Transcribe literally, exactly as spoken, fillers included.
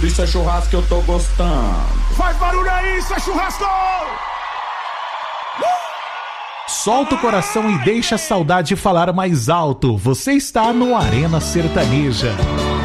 Isso é churrasco que eu tô gostando. Faz barulho aí, isso é churrasco! Solta o coração e deixa a saudade falar mais alto. Você está no Arena Sertaneja.